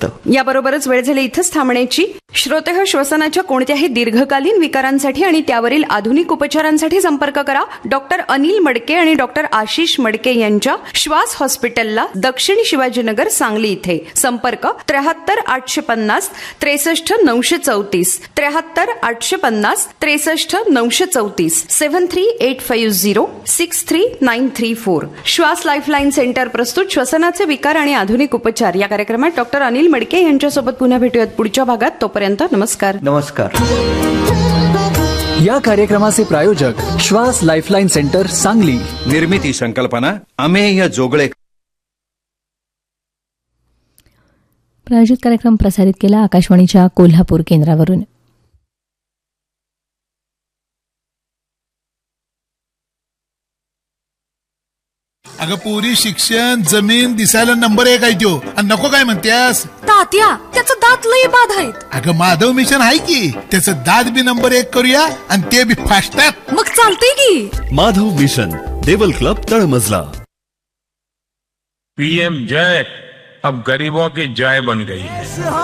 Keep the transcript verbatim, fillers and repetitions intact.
शकतं. याबरोबरच वेळ झाली इथंच थांबण्याची. श्रोतेह, श्वसनाच्या कोणत्याही दीर्घकालीन विकारांसाठी आणि त्यावरील आधुनिक उपचारांसाठी संपर्क करा डॉक्टर अनिल मडके आणि डॉक्टर आशिष मडके यांच्या श्वास हॉस्पिटलला, दक्षिण शिवाजीनगर, सांगली इथे. संपर्क त्र्याहत्तर आठशे पन्नास त्रेसष्ट नऊशे चौतीस त्र्याहत्तर आठशे पन्नास त्रेसष्ट नऊशे चौतीस seven three eight five zero six three nine three four. श्वास लाईफलाईन सेंटर प्रस्तुत श्वसनाचे विकार आणि आधुनिक उपचार या कार्यक्रमात डॉक्टर अनिल मडके यांच्यासोबत पुन्हा भेटूयात पुढच्या भागात. तोपर्यंत नमस्कार. नमस्कार. या कार्यक्रमाचे प्रायोजक श्वास लाईफलाईन सेंटर, सांगली. निर्मिती संकल्पना अमेय जोगळे. प्रायोजित कार्यक्रम प्रसारित केला आकाशवाणीच्या कोल्हापूर केंद्रावरून. अगं पुरी, शिक्षण, जमीन दिसायला नंबर एक आहे त्यो, आणि नको काय म्हणतेस? तात्या, त्याचं दात लई बाद आहेत. अगं माधव मिशन आहे की, त्याचं दात बी नंबर एक करूया आणि ते बी फास्टात. मग चालतंय की. माधव मिशन, देवल क्लब, तळमजला. पीएम जय अब गरीबों की जय बन गई है.